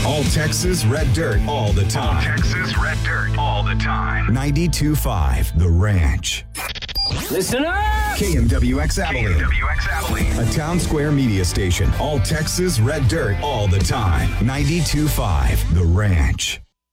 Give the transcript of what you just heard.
All Texas Red Dirt all the time. All Texas Red Dirt all the time. 92.5 The Ranch. Listen up! KMWX Abilene. KMWX Abilene. A Town Square media station. All Texas Red Dirt all the time. 92.5 The Ranch.